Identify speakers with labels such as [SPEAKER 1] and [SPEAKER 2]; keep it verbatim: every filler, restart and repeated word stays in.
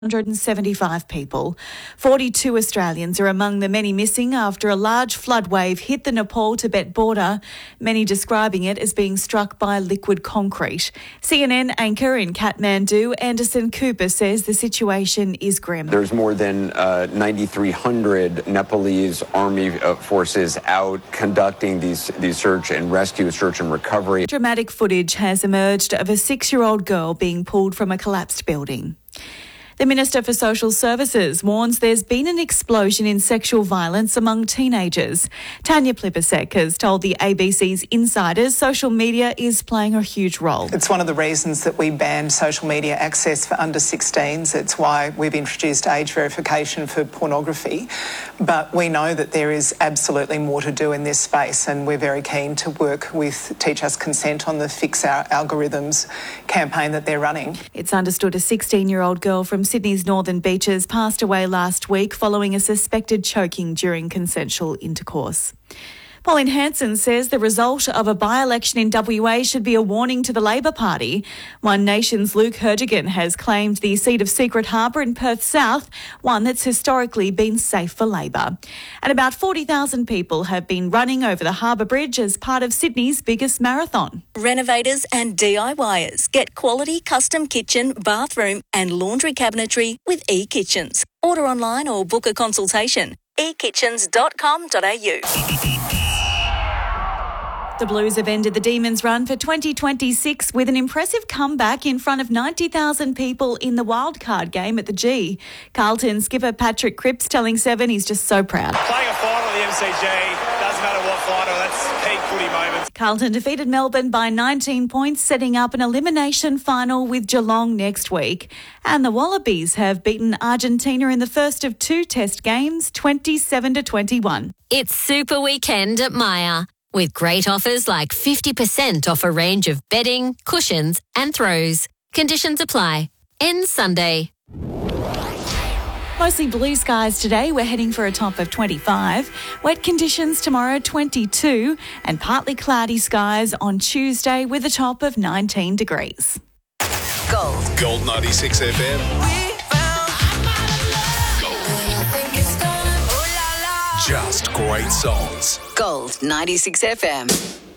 [SPEAKER 1] one hundred seventy-five people. forty-two Australians are among the many missing after a large flood wave hit the Nepal-Tibet border, many describing it as being struck by liquid concrete. C N N anchor in Kathmandu, Anderson Cooper, says the situation is grim.
[SPEAKER 2] There's more than uh, nine thousand three hundred Nepalese army uh, forces out conducting these, these search and rescue, search and recovery.
[SPEAKER 1] Dramatic footage has emerged of a six-year-old girl being pulled from a collapsed building. The Minister for Social Services warns there's been an explosion in sexual violence among teenagers. Tanya Plibersek has told the A B C's Insiders social media is playing a huge role.
[SPEAKER 3] It's one of the reasons that we banned social media access for under sixteens. It's why we've introduced age verification for pornography. But we know that there is absolutely more to do in this space, and we're very keen to work with Teach Us Consent on the Fix Our Algorithms campaign that they're running.
[SPEAKER 1] It's understood a sixteen-year-old girl from Sydney's Northern Beaches passed away last week following a suspected choking during consensual intercourse. Pauline Hanson says the result of a by-election in W A should be a warning to the Labor Party. One Nation's Luke Hertigan has claimed the seat of Secret Harbour in Perth South, one that's historically been safe for Labor. And about forty thousand people have been running over the Harbour Bridge as part of Sydney's biggest marathon.
[SPEAKER 4] Renovators and DIYers get quality custom kitchen, bathroom and laundry cabinetry with eKitchens. Order online or book a consultation. e kitchens dot com dot a u.
[SPEAKER 1] The Blues have ended the Demons' run for twenty twenty-six with an impressive comeback in front of ninety thousand people in the wildcard game at the G. Carlton skipper Patrick Cripps telling Seven he's just so proud.
[SPEAKER 5] Playing a final at the M C G, doesn't matter what final, that's peak footy moments.
[SPEAKER 1] Carlton defeated Melbourne by nineteen points, setting up an elimination final with Geelong next week. And the Wallabies have beaten Argentina in the first of two test games, twenty-seven to twenty-one.
[SPEAKER 6] It's Super Weekend at Myer, with great offers like fifty percent off a range of bedding, cushions and throws. Conditions apply. Ends Sunday.
[SPEAKER 1] Mostly blue skies today. We're heading for a top of twenty-five. Wet conditions tomorrow, twenty-two. And partly cloudy skies on Tuesday with a top of nineteen degrees.
[SPEAKER 7] Gold. Gold ninety-six F M. Gold. Just great songs.
[SPEAKER 8] Gold ninety-six F M.